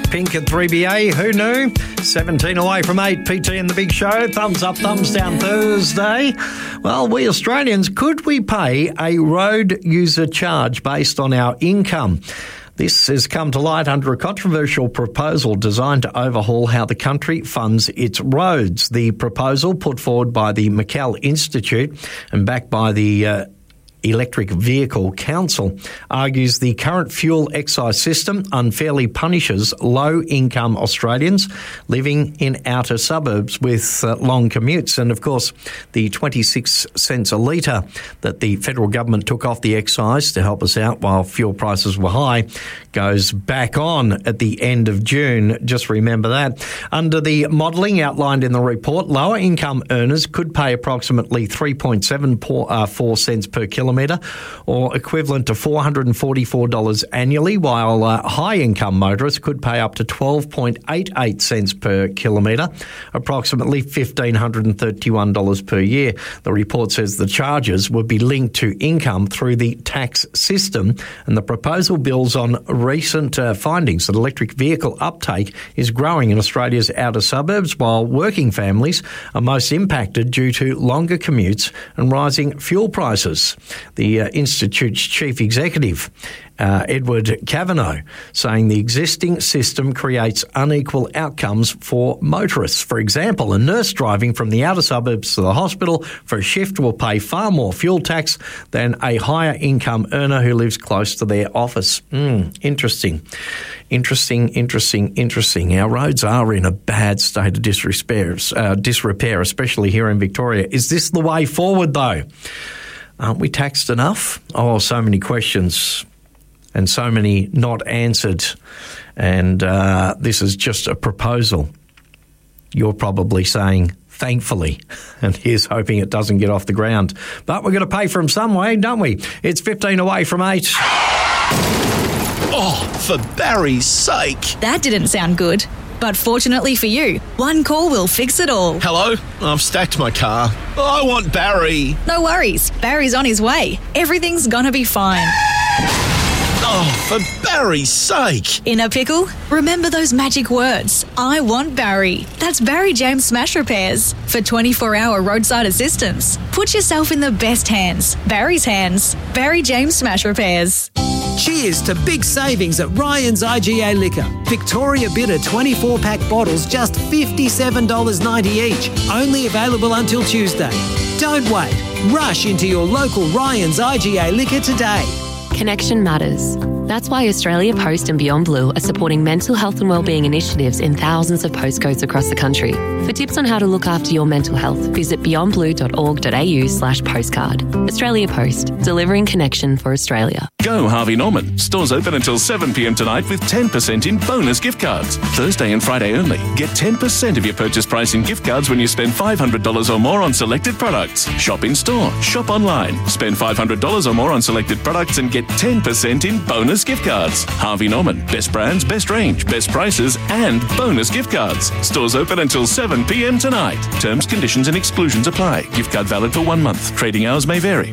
Pink at 3BA, who knew? 17 away from 8, PT in the Big Show. Thumbs up, thumbs down Thursday. Well, we Australians, could we pay a road user charge based on our income? This has come to light under a controversial proposal designed to overhaul how the country funds its roads. The proposal, put forward by the McCall Institute and backed by the Electric Vehicle Council, argues the current fuel excise system unfairly punishes low-income Australians living in outer suburbs with long commutes. And, of course, the 26 cents a litre that the federal government took off the excise to help us out while fuel prices were high goes back on at the end of June. Just remember that. Under the modelling outlined in the report, lower-income earners could pay approximately 3.74 cents per kilometre, or equivalent to $444 annually, while high-income motorists could pay up to 12.88 cents per kilometre, approximately $1,531 per year. The report says the charges would be linked to income through the tax system, and the proposal builds on recent findings that electric vehicle uptake is growing in Australia's outer suburbs, while working families are most impacted due to longer commutes and rising fuel prices. The Institute's chief executive, Edward Kavanagh, saying the existing system creates unequal outcomes for motorists. For example, a nurse driving from the outer suburbs to the hospital for a shift will pay far more fuel tax than a higher income earner who lives close to their office. Interesting. Our roads are in a bad state of disrepair, especially here in Victoria. Is this the way forward, though? Aren't we taxed enough? Oh, so many questions and so many not answered. And this is just a proposal. You're probably saying, thankfully, and here's hoping it doesn't get off the ground. But we're going to pay for them some way, don't we? It's 15 away from 8. Oh, for Barry's sake. That didn't sound good. But fortunately for you, one call will fix it all. Hello? I've stacked my car. I want Barry. No worries. Barry's on his way. Everything's gonna be fine. Oh, for Barry's sake. In a pickle? Remember those magic words. I want Barry. That's Barry James Smash Repairs. For 24-hour roadside assistance. Put yourself in the best hands. Barry's hands. Barry James Smash Repairs. Cheers to big savings at Ryan's IGA Liquor. Victoria Bitter 24-pack bottles, just $57.90 each. Only available until Tuesday. Don't wait. Rush into your local Ryan's IGA Liquor today. Connection matters. That's why Australia Post and Beyond Blue are supporting mental health and wellbeing initiatives in thousands of postcodes across the country. For tips on how to look after your mental health, visit beyondblue.org.au/postcard. Australia Post, delivering connection for Australia. Go Harvey Norman. Stores open until 7 p.m. tonight with 10% in bonus gift cards. Thursday and Friday only. Get 10% of your purchase price in gift cards when you spend $500 or more on selected products. Shop in store. Shop online. Spend $500 or more on selected products and get 10% in bonus gift cards. Harvey Norman. Best brands, best range, best prices and bonus gift cards. Stores open until 7 p.m. tonight. Terms, conditions and exclusions apply. Gift card valid for 1 month. Trading hours may vary.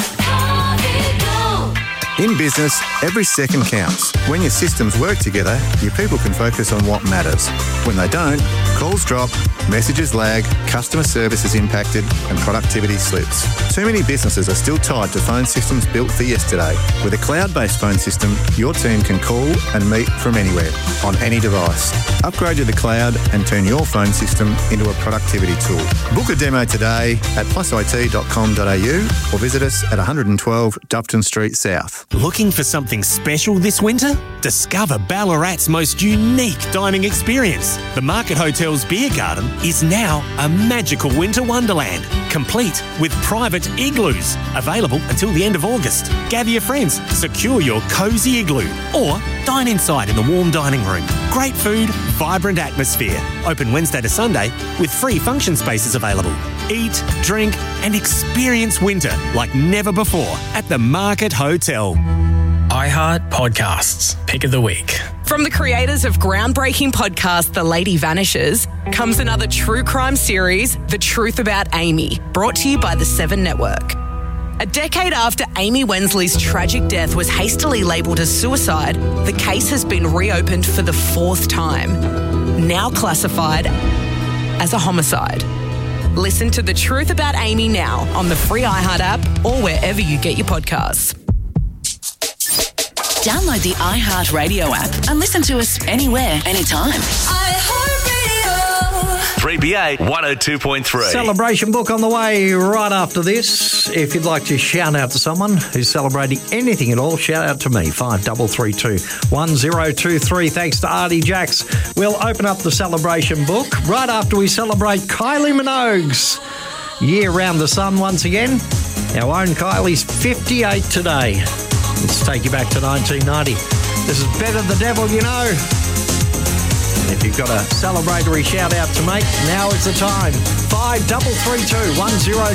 In business, every second counts. When your systems work together, your people can focus on what matters. When they don't, calls drop, messages lag, customer service is impacted, and productivity slips. Too many businesses are still tied to phone systems built for yesterday. With a cloud-based phone system, your team can call and meet from anywhere, on any device. Upgrade to the cloud and turn your phone system into a productivity tool. Book a demo today at plusit.com.au or visit us at 112 Dufton Street South. Looking for something special this winter? Discover Ballarat's most unique dining experience. The Market Hotel's Beer Garden is now a magical winter wonderland, complete with private igloos, available until the end of August. Gather your friends, secure your cosy igloo, or dine inside in the warm dining room. Great food, vibrant atmosphere. Open Wednesday to Sunday with free function spaces available. Eat, drink and experience winter like never before at the Market Hotel. iHeart Podcasts, Pick of the Week. From the creators of groundbreaking podcast The Lady Vanishes comes another true crime series, The Truth About Amy, brought to you by the Seven Network. A decade after Amy Wensley's tragic death was hastily labelled as suicide, the case has been reopened for the 4th time, now classified as a homicide. Listen to The Truth About Amy now on the free iHeart app or wherever you get your podcasts. Download the iHeart Radio app and listen to us anywhere, anytime. iHeart Radio. 3BA 102.3. Celebration book on the way right after this. If you'd like to shout out to someone who's celebrating anything at all, shout out to me, 5332 1023. Thanks to Artie Jacks. We'll open up the celebration book right after we celebrate Kylie Minogue's year round the sun once again. Our own Kylie's 58 today. Let's take you back to 1990. This is Better the Devil You Know. And if you've got a celebratory shout out to make, now is the time. 5332 1023.